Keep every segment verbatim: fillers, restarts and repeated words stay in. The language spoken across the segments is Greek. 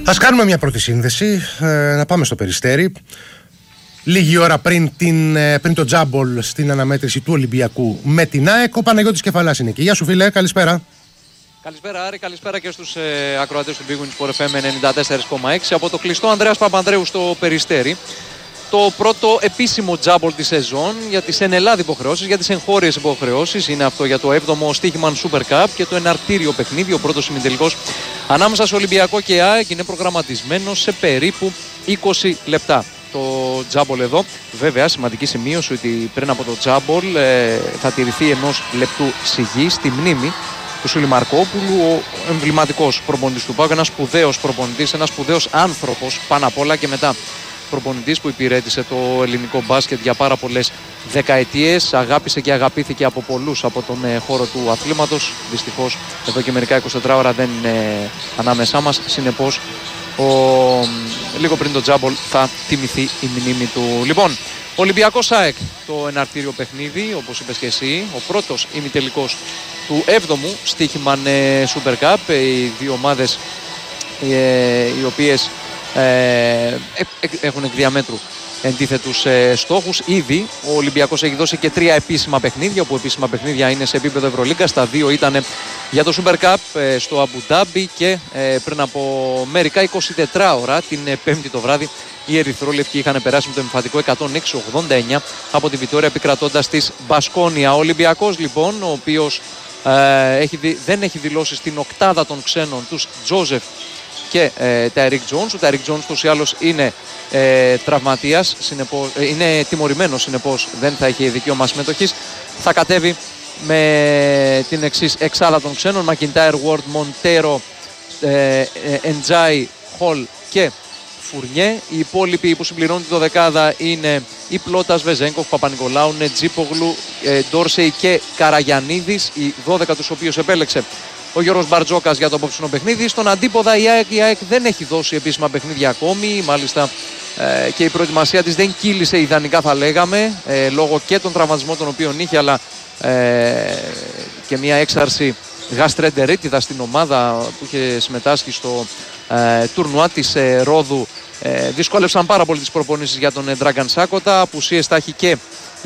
Ας κάνουμε μια πρώτη σύνδεση, ε, να πάμε στο Περιστέρι. Λίγη ώρα πριν, την, πριν το τζάμπολ στην αναμέτρηση του Ολυμπιακού με την ΑΕΚ, ο Παναγιώτης Κεφαλάς είναι εκεί. Γεια σου φίλε, καλησπέρα. Καλησπέρα Άρη, καλησπέρα και στους ε, ακροατές του Big Win Sport εφ εμ ενενήντα τέσσερα κόμμα έξι από το κλειστό Ανδρέας Παπανδρέου στο Περιστέρι. Το πρώτο επίσημο τζάμπολ της σεζόν για τις ενελλάδι υποχρεώσεις, για τις εγχώριες υποχρεώσεις. Είναι αυτό για το έβδομο Στίχημαν Super Cup και το εναρτήριο παιχνίδι, ο πρώτος ημιτελικός ανάμεσα σε Ολυμπιακό και ΑΕΚ είναι προγραμματισμένο σε περίπου είκοσι λεπτά. Το τζάμπολ εδώ, βέβαια σημαντική σημείωση ότι πριν από το τζάμπολ ε, θα τηρηθεί ενός λεπτού σιγή στη μνήμη του Σούλη Μαρκόπουλου, ο εμβληματικός προπονητής του ΠΑΟΚ, ένας σπουδαίος προπονητής, ένας σπουδαίος άνθρωπος πάνω απ' όλα και μετά προπονητής που υπηρέτησε το ελληνικό μπάσκετ για πάρα πολλές δεκαετίες, αγάπησε και αγαπήθηκε από πολλούς από τον ε, χώρο του αθλήματος. Δυστυχώς εδώ και μερικά εικοσιτέσσερις ώρα δεν είναι ανάμεσά μας, συνεπώς ο, λίγο πριν το τζάμπολ θα τιμηθεί η μνήμη του. Λοιπόν, Ολυμπιακός ΑΕΚ, το εναρτήριο παιχνίδι, όπως είπες και εσύ, ο πρώτος ημιτελικός του έβδομου Στίχημαν Super Cup, οι δύο ομάδες ε, οι οποίες ε, έχουν εκ διαμέτρου αντίθετους ε, στόχους. Ήδη ο Ολυμπιακός έχει δώσει και τρία επίσημα παιχνίδια, όπου επίσημα παιχνίδια είναι σε επίπεδο Ευρωλίγκας. Τα δύο ήταν για το Super Cup ε, στο Αμπου Ντάμπι και ε, πριν από μερικά εικοσιτέσσερις ώρα, την ε, Πέμπτη το βράδυ, οι Ερυθρόλευκοι είχαν περάσει με το εμφαντικό εκατόν έξι ογδόντα εννιά από τη Βιτόρια, επικρατώντας της Μπασκόνια. Ο Ολυμπιακός λοιπόν, ο οποίος ε, έχει δι... δεν έχει δηλώσει στην οκτάδα των ξένων τους Τζόζεφ και ε, Τάιρικ Τζόνς. Ο Τάιρικ Τζόνς τους ή άλλως είναι ε, τραυματίας, συνεπώς, ε, είναι τιμωρημένος, συνεπώς δεν θα έχει δικαίωμα συμμετοχής. Θα κατέβει με την εξής εξάδα των ξένων: Μακιντάιρ, Ward, Μοντέρο, Εντζάι, Χολ και Φουρνιέ. Οι υπόλοιποι που συμπληρώνουν τη δωδεκάδα είναι η Πλώτας, Βεζέγκοφ, Παπα-Νικολάου, Νετζίπογλου, ε, Ντόρσεϊ και Καραγιαννίδης, οι δώδεκα τους οποίους επέλεξε ο Γιώργος Μπαρτζόκας για το απόψινο παιχνίδι. Στον αντίποδα η ΑΕΚ, η ΑΕΚ δεν έχει δώσει επίσημα παιχνίδια ακόμη, μάλιστα ε, και η προετοιμασία της δεν κύλησε ιδανικά θα λέγαμε, ε, λόγω και των τραυματισμών των οποίων είχε, αλλά ε, και μια έξαρση γαστρεντερίτιδα στην ομάδα που είχε συμμετάσχει στο ε, τουρνουά της ε, Ρόδου. Ε, δυσκόλεψαν πάρα πολύ τις προπονήσεις για τον ε, Dragan Σάκοτα. Απουσίες θα έχει και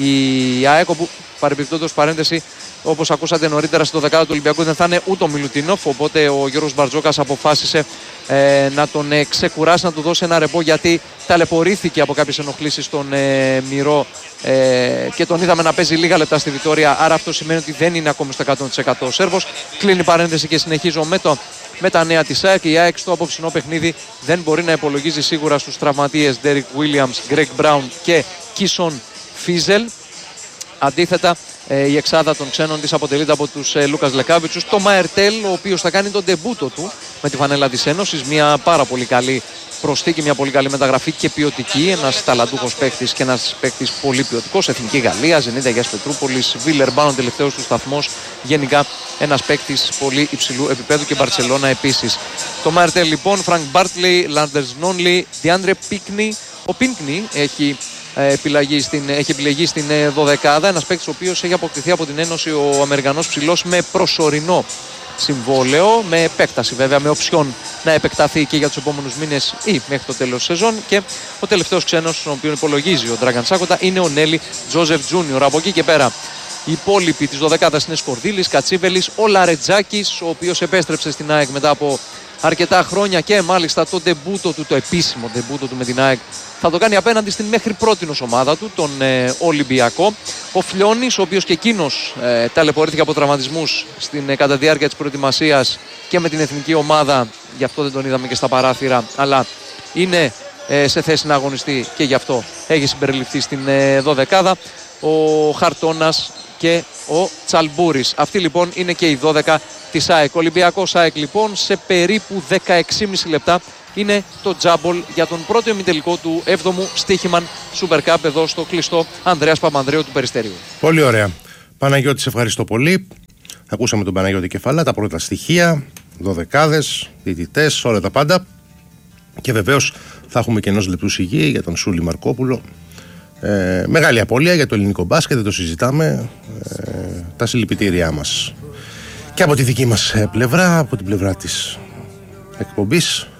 η ΑΕΚ, όπου παρεμπιπτόντως παρένθεση, όπως ακούσατε νωρίτερα, στο δεκάδο του Ολυμπιακού δεν θα είναι ούτε ο Μιλουτίνοφ, οπότε ο Γιώργος Μπαρτζόκας αποφάσισε ε, να τον ε, ξεκουράσει, να του δώσει ένα ρεπό, γιατί ταλαιπωρήθηκε από κάποιες ενοχλήσεις στον ε, Μυρό ε, και τον είδαμε να παίζει λίγα λεπτά στη Βιτόρια, άρα αυτό σημαίνει ότι δεν είναι ακόμη στο εκατό τοις εκατό ο Σέρβος. Κλείνει παρένθεση και συνεχίζω με, το, με τα νέα της ΑΕΚ. Η ΑΕΚ στο απόψινό παιχνίδι δεν μπορεί να υπολογίζει σίγουρα στους τραυματίες Ντέρικ Βίλιαμς, Γκρέγκ Μπράουν και Κίσον Φίζελ. Αντίθετα, η εξάδα των ξένων της αποτελείται από τους ε, Λούκας Λεκάβιτσους, το Μαερτέλ, ο οποίος θα κάνει τον ντεμπούτο του με τη φανέλα της Ένωσης. Μια πάρα πολύ καλή προσθήκη, μια πολύ καλή μεταγραφή και ποιοτική. Ένας ταλαντούχος παίκτης και ένας παίκτης πολύ ποιοτικός. Εθνική Γαλλία, Ζενίδα Αγιάς Πετρούπολης, Βίλερμπαν, ο τελευταίος του σταθμός. Γενικά ένας παίκτης πολύ υψηλού επίπεδου και Μπαρσελόνα επίσης. Το Μαερτέλ λοιπόν, Φρανκ Μπάρτλι, Λάντερς Νόνλι, Διάντρε Πίκνι. Ο Πίκνι έχει Επιλεγεί στην, έχει επιλεγεί στην δωδεκάδα, ένας παίκτης ο οποίος έχει αποκτηθεί από την Ένωση, ο Αμερικανός ψηλός, με προσωρινό συμβόλαιο, με επέκταση βέβαια, με οψιόν να επεκταθεί και για τους επόμενους μήνες ή μέχρι το τέλος της σεζόν. Και ο τελευταίος ξένος, στον οποίο υπολογίζει ο Dragan Σάκοτα, είναι ο Νέλη Τζόζεφ Τζούνιορ. Από εκεί και πέρα οι υπόλοιποι της δωδεκάδας είναι Σκορδίλης, Κατσίβελης, ο Λαρετζάκης, ο οποίος επέστρεψε στην ΑΕΚ μετά από αρκετά χρόνια και μάλιστα το ντεμπούτο του, το επίσημο ντεμπούτο του με την ΑΕΚ, θα το κάνει απέναντι στην μέχρι πρότινος ομάδα του, τον ε, Ολυμπιακό. Ο Φλιώνης, ο οποίος και εκείνος ε, ταλαιπωρήθηκε από τραυματισμούς στην, ε, κατά τη διάρκεια της προετοιμασίας και με την εθνική ομάδα, γι' αυτό δεν τον είδαμε και στα παράθυρα, αλλά είναι ε, σε θέση να αγωνιστεί και γι' αυτό έχει συμπεριληφθεί στην ε, δωδεκάδα. Ο Χαρτώνας και ο Τσαλμπούρης. Αυτή λοιπόν είναι και η δώδεκα της ΑΕΚ. Ολυμπιακός ΑΕΚ λοιπόν σε περίπου δεκαέξι και μισή λεπτά είναι το τζάμπολ για τον πρώτο ημιτελικό του έβδομου Στίχημαν Super Cup εδώ στο κλειστό Ανδρέας Παπανδρέου του Περιστερίου. Πολύ ωραία. Παναγιώτη, σε ευχαριστώ πολύ. Ακούσαμε τον Παναγιώτη Κεφαλά, τα πρώτα στοιχεία, δωδεκάδες, διαιτητές, όλα τα πάντα. Και βεβαίως θα έχουμε και ενός λεπτού σιγή για τον Σούλη Μαρκόπουλο. Ε, μεγάλη απώλεια για το ελληνικό μπάσκετ, δεν το συζητάμε. Ε, τα συλληπιτήριά μας και από τη δική μας πλευρά, από την πλευρά της εκπομπής.